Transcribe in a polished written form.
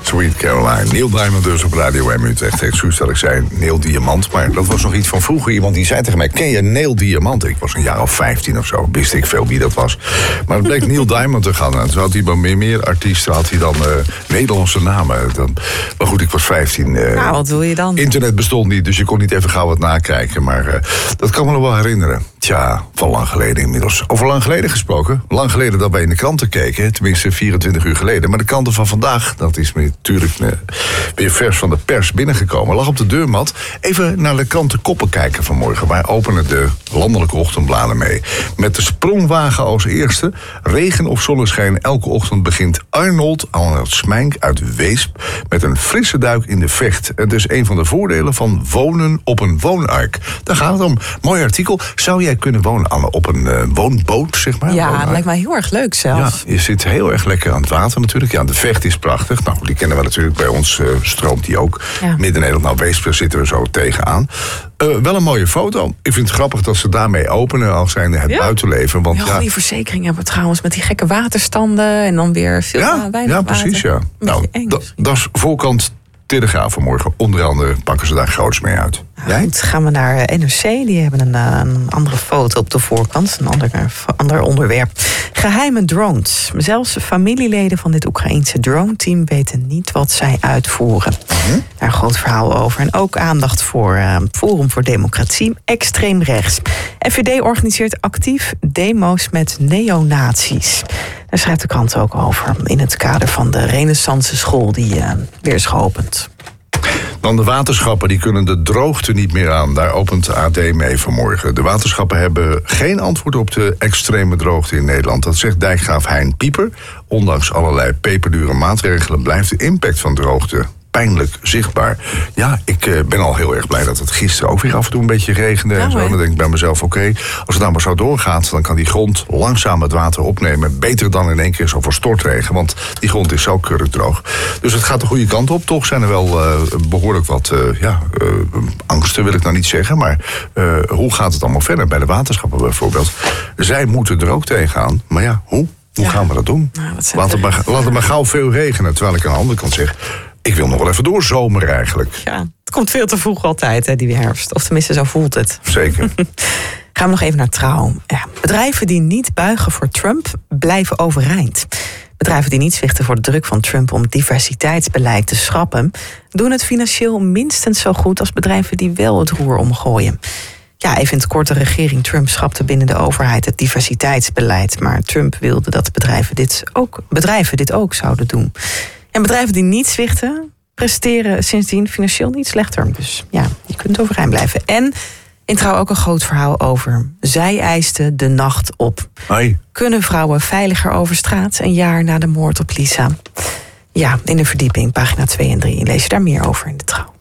Sweet Caroline. Neil Diamond dus op Radio 1 Utrecht. Excuus dat ik zei Neil Diamant. Maar dat was nog iets van vroeger. Iemand die zei tegen mij, ken je Neil Diamant? Ik was een jaar of 15 of zo. Wist ik veel wie dat was. Maar het bleek Neil Diamond te gaan. En toen had hij bij meer artiesten had hij dan Nederlandse namen. Maar goed, ik was 15. Nou, wat wil je dan? Internet bestond niet, dus je kon niet even gauw wat nakijken. Maar dat kan me nog wel herinneren. Tja, van lang geleden inmiddels. Over lang geleden gesproken. Lang geleden dat wij in de kranten keken. Tenminste, 24 uur geleden. Maar de kranten van vandaag, dat is natuurlijk weer vers van de pers binnengekomen. Lag op de deurmat. Even naar de krantenkoppen kijken vanmorgen. Wij openen de landelijke ochtendbladen mee. Met de sprongwagen als eerste. Regen of zonneschijn, elke ochtend begint Arnold Smijnk uit Weesp met een frisse duik in de Vecht. Het is een van de voordelen van wonen op een woonark. Daar gaat het om. Mooi artikel. Zou jij kunnen wonen op een woonboot, zeg maar? Ja, dat lijkt mij heel erg leuk zelfs. Ja, je zit heel erg lekker aan het water natuurlijk. Ja, de Vecht is prachtig. Nou, die kennen we natuurlijk. Bij ons stroomt die ook. Ja. Midden-Nederland, nou, Weesp zitten we zo tegenaan. Wel een mooie foto. Ik vind het grappig dat ze daarmee openen als zijnde het buitenleven. Want, die verzekering hebben we trouwens met die gekke waterstanden en dan weer veel weinig water. Precies, ja. Nou, dat is voorkant Telegraaf vanmorgen. Onder andere pakken ze daar groots mee uit. Jij? Goed, gaan we naar NRC. Die hebben een andere foto op de voorkant. Een ander onderwerp. Geheime drones. Zelfs familieleden van dit Oekraïense drone-team weten niet wat zij uitvoeren. Daar een groot verhaal over. En ook aandacht voor Forum voor Democratie. Extreem rechts. FVD organiseert actief demo's met neonazies. Daar schrijft de krant ook over. In het kader van de Renaissance school die weer is geopend. Dan de waterschappen, die kunnen de droogte niet meer aan. Daar opent de AD mee vanmorgen. De waterschappen hebben geen antwoord op de extreme droogte in Nederland. Dat zegt dijkgraaf Hein Pieper. Ondanks allerlei peperdure maatregelen blijft de impact van droogte pijnlijk zichtbaar. Ja, ik ben al heel erg blij dat het gisteren ook weer af en toe een beetje regende. En zo. Dan denk ik bij mezelf, oké, als het nou maar zo doorgaat, dan kan die grond langzaam het water opnemen. Beter dan in één keer zo voor stortregen, want die grond is zo keurig droog. Dus het gaat de goede kant op. Toch zijn er wel behoorlijk wat angsten, wil ik nou niet zeggen. Maar hoe gaat het allemaal verder? Bij de waterschappen bijvoorbeeld. Zij moeten er ook tegenaan. Maar ja, hoe gaan we dat doen? Laat het maar gauw veel regenen. Terwijl ik aan de andere kant zeg, ik wil nog wel even doorzomeren eigenlijk. Ja, het komt veel te vroeg altijd, hè, die herfst. Of tenminste, zo voelt het. Zeker. Gaan we nog even naar Trouw. Ja, bedrijven die niet buigen voor Trump blijven overeind. Bedrijven die niet zwichten voor de druk van Trump om diversiteitsbeleid te schrappen, doen het financieel minstens zo goed als bedrijven die wel het roer omgooien. Ja, even in het kort, de regering Trump schrapte binnen de overheid het diversiteitsbeleid. Maar Trump wilde dat bedrijven dit ook zouden doen. En bedrijven die niet zwichten, presteren sindsdien financieel niet slechter. Dus ja, je kunt overeind blijven. En in Trouw ook een groot verhaal over. Zij eisten de nacht op. Hoi. Kunnen vrouwen veiliger over straat een jaar na de moord op Lisa? Ja, in de verdieping, pagina 2 en 3. Lees je daar meer over in de Trouw.